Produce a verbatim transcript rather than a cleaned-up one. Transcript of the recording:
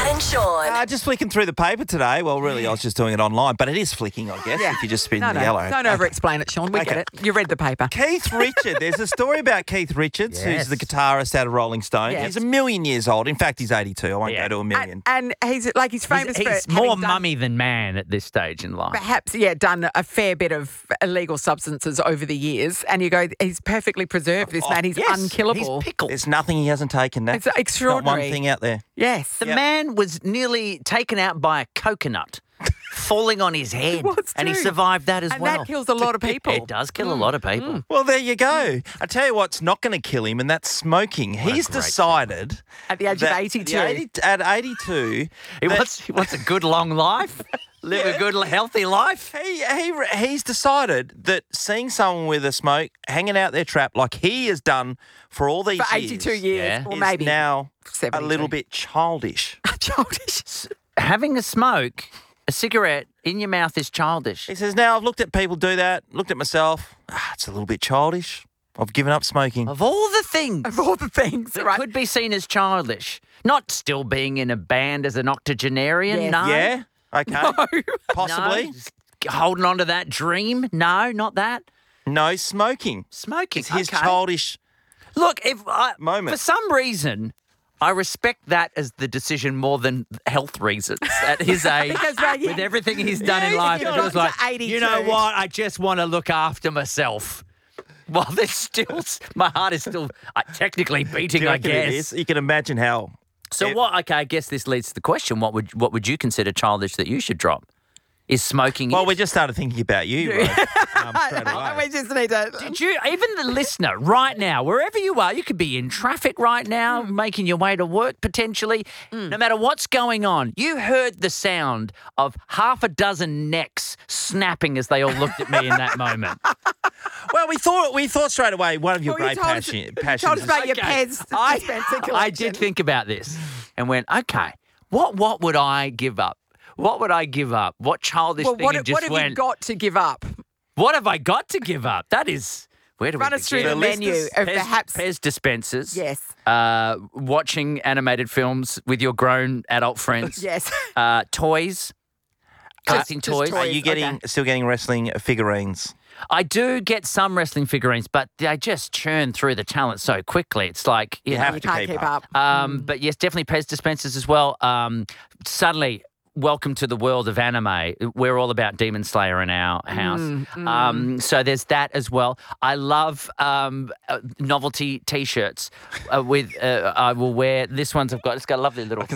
Matt and Sean. Uh, just flicking through the paper today. Well, really, I was just doing it online, but it is flicking, I guess, Yeah. if you just spin No, the no, yellow. don't over-explain it, Sean. We Okay. get it. You read the paper. Keith Richards. There's a story about Keith Richards, Yes. who's the guitarist out of Rolling Stone. Yes. He's a million years old. In fact, he's eighty-two. I won't Yeah. go to a million. And, and he's like he's famous He's, he's for more having done, mummy than man at this stage in life. perhaps yeah done a fair bit of illegal substances over the years. And you go, he's perfectly preserved. This Oh, man, he's yes. unkillable. He's pickled. There's nothing he hasn't taken. That. It's Not one extraordinary. thing out there. Yes. The Yep. man was nearly taken out by a coconut falling on his head. was and he too. survived that as And well. that kills a lot of people. It does kill a lot of people. Well, there you go. I tell you what's not going to kill him, and that's smoking. What a He's great decided At the age that- of eighty-two. the eighty at eighty-two, He that wants, he wants a good long life, live a good, healthy life. he, he he's decided that seeing someone with a smoke hanging out their trap like he has done for all these For eighty-two years, Yeah. or is maybe now a seventy-two. little bit childish. childish. Having a smoke, a cigarette in your mouth is childish. He says, now I've looked at people do that, looked at myself. Ah, it's a little bit childish. I've given up smoking. Of all the things Of all the things, that right? could be seen as childish, not still being in a band as an octogenarian, Yes. no. Yeah? Okay. No. Possibly. No. Just holding on to that dream, no, not that. No smoking. Smoking, It's his okay. childish. Look, if I, Moment. for some reason, I respect that as the decision more than health reasons at his age. Because, well, yeah. With everything he's done in Yeah, life, you've it feels got like, to eighty-two. you know what? I just want to look after myself. Well, there's still, my heart is still uh, technically Do beating, you I reckon it guess. is? You can imagine how. So it- what? Okay, I guess this leads to the question: What would what would you consider childish that you should drop? Is smoking? Well, it? we just started thinking about you, Rose, um, straight away. we just need to. Did you, even the listener right now, wherever you are, you could be in traffic right now, making your way to work potentially. No matter what's going on, you heard the sound of half a dozen necks snapping as they all looked at me in that moment. Well, we thought we thought straight away one of your Well, you great told us- passion, you passions. told us is- about your Okay. Pez I, dispenser I collection. did think about this and went, okay, what what would I give up? What would I give up? What childish Well, thing what, you just what have went, you got to give up? what have I got to give up? That is, where do Run we us through begin? the The list menu is of Pez, perhaps. Pez dispensers. Yes. Uh, watching animated films with your grown adult friends. Yes. Uh, toys. Collecting just toys. toys. Are you getting okay. still getting wrestling figurines? I do get some wrestling figurines, but they just churn through the talent so quickly. It's like, you You know, have You to can't keep keep up. up. Um, But yes, definitely Pez dispensers as well. Um, suddenly, welcome to the world of anime. We're all about Demon Slayer in our house. Mm, Um, so there's that as well. I love um, uh, novelty T-shirts uh, with. Uh, I will wear this one's. I've got. It's got a lovely little.